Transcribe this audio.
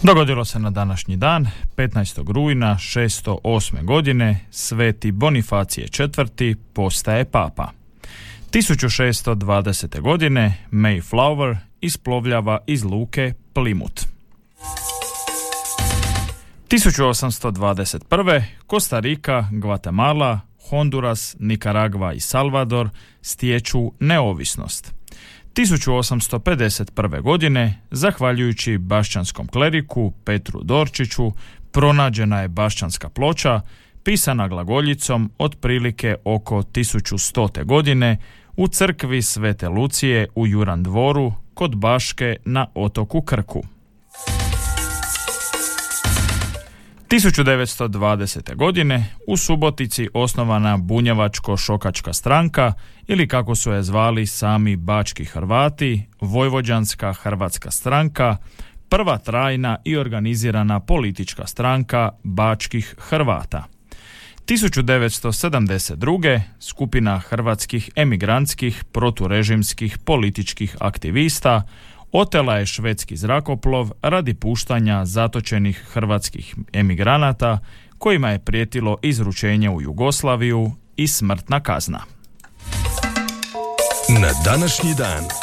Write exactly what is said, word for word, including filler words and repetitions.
Dogodilo se na današnji dan, petnaestog rujna šesto osme godine, Sveti Bonifacije četvrti postaje papa. tisuću šesto dvadesete godine Mayflower isplovljava iz luke Plymouth. tisuću osamsto dvadeset prve Kostarika, Gvatemala, Honduras, Nikaragva i Salvador stječu neovisnost. tisuću osamsto pedeset prve godine, zahvaljujući bašćanskom kleriku Petru Dorčiću, pronađena je bašćanska ploča, pisana glagoljicom otprilike oko tisuću stote godine u crkvi Svete Lucije u Juran dvoru kod Baške na otoku Krku. tisuću devetsto dvadesete godine u Subotici osnovana bunjevačko-šokačka stranka, ili kako su je zvali sami bački Hrvati, Vojvođanska hrvatska stranka, prva trajna i organizirana politička stranka bačkih Hrvata. tisuću devetsto sedamdeset druge skupina hrvatskih emigrantskih proturežimskih političkih aktivista otela je švedski zrakoplov radi puštanja zatočenih hrvatskih emigranata kojima je prijetilo izručenje u Jugoslaviju i smrtna kazna. Na današnji dan